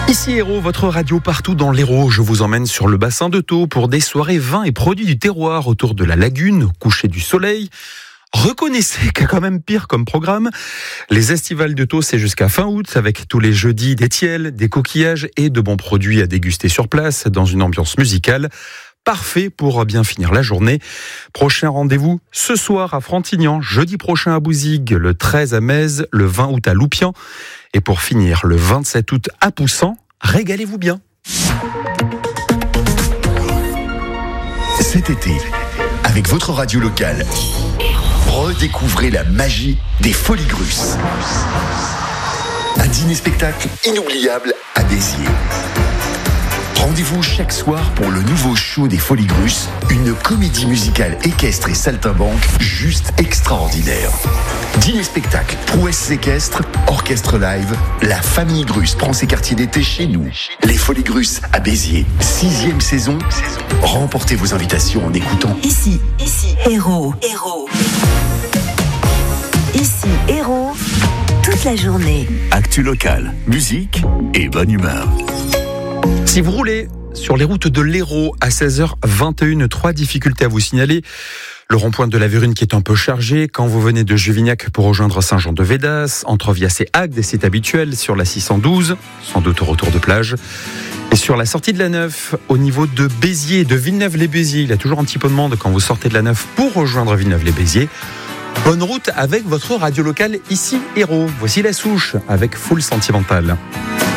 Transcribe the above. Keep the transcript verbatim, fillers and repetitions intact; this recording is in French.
Ici Hérault, votre radio partout dans l'Hérault. Je vous emmène sur le bassin de Thau pour des soirées vins et produits du terroir autour de la lagune, au coucher du soleil. Reconnaissez qu'il y a quand même pire comme programme. Les estivales de Thau, c'est jusqu'à fin août, avec tous les jeudis des tiels, des coquillages et de bons produits à déguster sur place, dans une ambiance musicale. Parfait pour bien finir la journée. Prochain rendez-vous ce soir à Frontignan, jeudi prochain à Bouzigues, le treize à Metz, le vingt août à Loupian. Et pour finir, le vingt-sept août à Poussan, régalez-vous bien. Cet été, avec votre radio locale, redécouvrez la magie des Folies Grusses. Un dîner-spectacle inoubliable à Béziers. Rendez-vous chaque soir pour le nouveau show des Folies Grusses, une comédie musicale équestre et saltimbanque juste extraordinaire. Dîner-spectacle, prouesses équestres, orchestre live, la famille Grusse prend ses quartiers d'été chez nous. Les Folies Grusses à Béziers, sixième saison. Remportez vos invitations en écoutant Ici, ici, Hérault, Hérault. Ici, Hérault, toute la journée. Actu local, musique et bonne humeur. Si vous roulez sur les routes de l'Hérault à seize heures vingt et une, trois difficultés à vous signaler. Le rond-point de la Vérune qui est un peu chargé quand vous venez de Juvignac pour rejoindre Saint-Jean-de-Védas. Entre Vias et Agde, c'est habituel sur la six cent douze, sans doute au retour de plage. Et sur la sortie de la Neuf, au niveau de Béziers, de Villeneuve-les-Béziers, il y a toujours un petit peu de monde quand vous sortez de la Neuf pour rejoindre Villeneuve-les-Béziers. Bonne route avec votre radio locale ici Hérault. Voici La Souche avec Foule Sentimentale.